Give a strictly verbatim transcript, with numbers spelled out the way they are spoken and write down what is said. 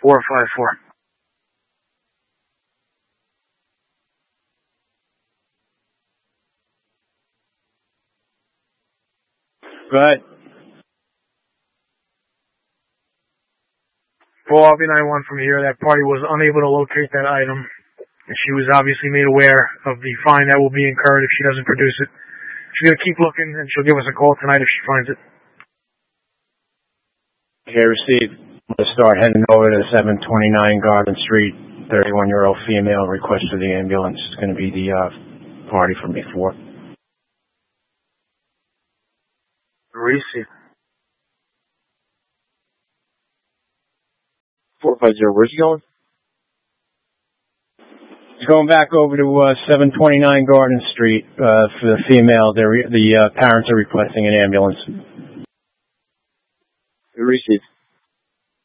four five four. Go ahead. four R B nine one from here. That party was unable to locate that item, and she was obviously made aware of the fine that will be incurred if she doesn't produce it. She's going to keep looking, and she'll give us a call tonight if she finds it. Okay, received. I'm going to start heading over to seven twenty-nine Garden Street. thirty-one-year-old female request for the ambulance. It's going to be the uh, party from before. Received. four five zero, where's he going? He's going back over to uh, seven twenty-nine Garden Street uh, for the female. They're re- the uh, parents are requesting an ambulance. Received.